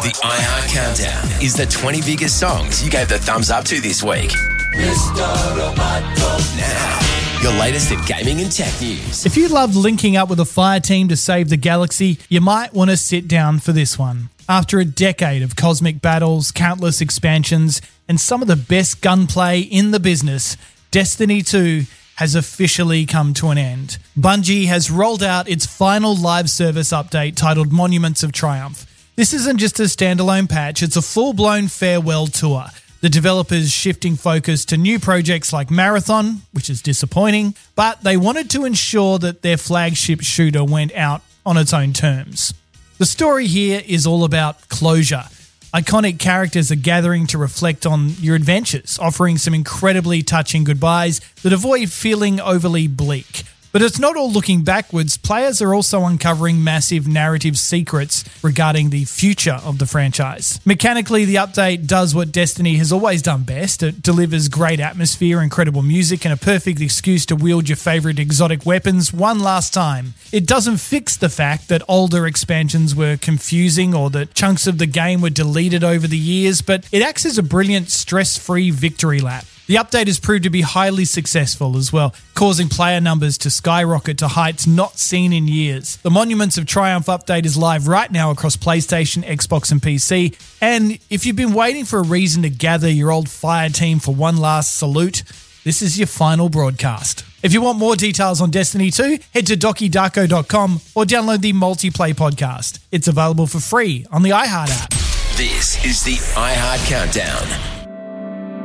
The iHeart Countdown is the 20 biggest songs you gave the thumbs up to this week. Now, your latest in gaming and tech news. If you loved linking up with a fire team to save the galaxy, you might want to sit down for this one. After a decade of cosmic battles, countless expansions, and some of the best gunplay in the business, Destiny 2 has officially come to an end. Bungie has rolled out its final live service update titled Monuments of Triumph. This isn't just a standalone patch, it's a full-blown farewell tour. The developers shifting focus to new projects like Marathon, which is disappointing, but they wanted to ensure that their flagship shooter went out on its own terms. The story here is all about closure. Iconic characters are gathering to reflect on your adventures, offering some incredibly touching goodbyes that avoid feeling overly bleak. But it's not all looking backwards. Players are also uncovering massive narrative secrets regarding the future of the franchise. Mechanically, the update does what Destiny has always done best. It delivers great atmosphere, incredible music, and a perfect excuse to wield your favorite exotic weapons one last time. It doesn't fix the fact that older expansions were confusing or that chunks of the game were deleted over the years, but it acts as a brilliant stress-free victory lap. The update has proved to be highly successful as well, causing player numbers to skyrocket to heights not seen in years. The Monuments of Triumph update is live right now across PlayStation, Xbox and PC, and if you've been waiting for a reason to gather your old fire team for one last salute, this is your final broadcast. If you want more details on Destiny 2, head to DokiDarko.com or download the Multiplay podcast. It's available for free on the iHeart app. This is the iHeart Countdown.